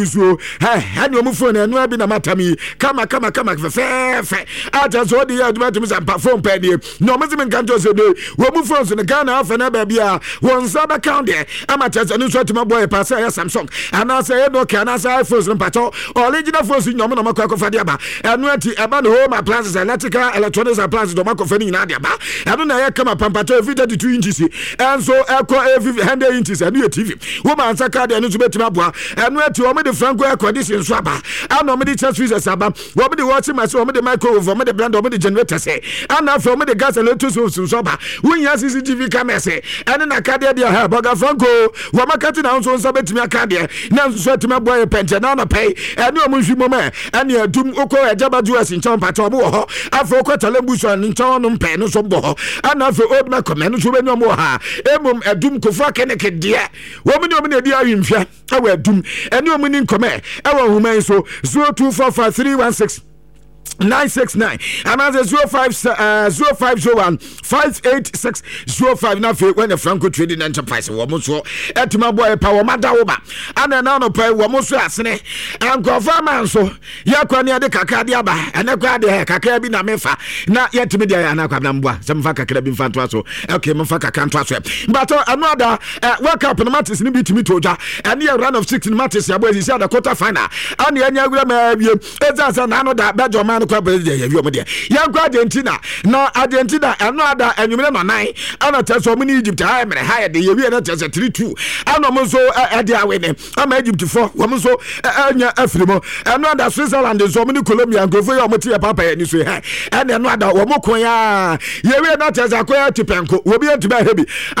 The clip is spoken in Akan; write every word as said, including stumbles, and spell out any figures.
so ha ani omu phone enu abi na matami kama kama kama fe fe ata so de ya duma tum sampa phone pa die no mo zimi nkanto so do wo mu phone so ne Ghana afa na ba bia won saba count there amacha so so tuma boy pa say Samsung ana say Nokia ana say iPhone so pato original phone so nyom na makwa kofa dia ba enu ati eba no home appliances electrical electronics appliances do makwa fani na dia ba enu na ya kama pampato every thirty-two inches and so ekọ every one hundred inches enu T V wo man saka de enu so betima boa enu ati o me de Franco air condition so aba ana o me de chest freezer aba wo me de washing machine o me de microwave o me de blender o me de generator say ana for me de gas electricity so aba wunya C C T V camera say ene na kade dia ha boga Franco wo makati na so nsa betimi akade na so atima boy pente na na pay ene o mu hwimo me ene adum okọ ejaba juas nchon pato bo ho afọ okọ talembuso nchon no mpe no so bo ho ana for old man come no so be no mo ha emum adum kofa keneke dia wo me de o me de dia awimhwa awa adum ene o mu ni nkome ewa human so zero two four five three one six nine six nine another zero five uh zero five zero one five eight six zero five na fe when the Franco Trading Enterprise wo mo so etima boy pa wo madawo ba ana na no pa wo mo so asene ankofa man so ya kwa ne ade kaka de aba ene kwa de kaka bi na mefa na yetimi de ya na kwa na mboa se mfa kaka bi mfa to aso okay mfa kaka to aso but another world cup no matches ni bitimi toja and the round of sixteen matches ya boy see at the quarter final and anya gura ma biem ezasa na no da bejo man kwa president ya wiom de yan kwa Argentina na Argentina eno ada anwumre no nan ana teso mu ni Egypt ha mere ha de ye wi na teso three two ana mo so e de awene ama Egypt four wo mo so anya afrimo eno ada Switzerland so mu ni Colombia ngofo ya mo tie papa ya ni so ha eno ada wo mo kon ya ye wi na teso akoya tipenko wo bi antuma hebi